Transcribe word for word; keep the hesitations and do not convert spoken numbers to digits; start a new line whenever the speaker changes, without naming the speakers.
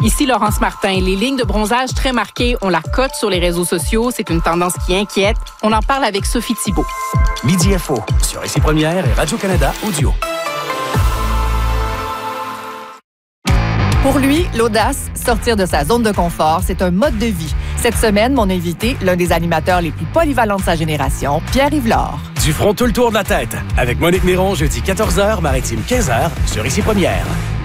Ici Laurence Martin. Les lignes de bronzage très marquées, on la cote sur les réseaux sociaux. C'est une tendance qui inquiète. On en parle avec Sophie Thibault.
Midi Info sur Ici Première et Radio-Canada Audio.
Pour lui, l'audace, sortir de sa zone de confort, c'est un mode de vie. Cette semaine, mon invité, l'un des animateurs les plus polyvalents de sa génération, Pierre-Yves Lord.
Du front tout le tour de la tête, avec Monique Néron, jeudi quatorze heures, Maritime quinze heures, sur Ici Première.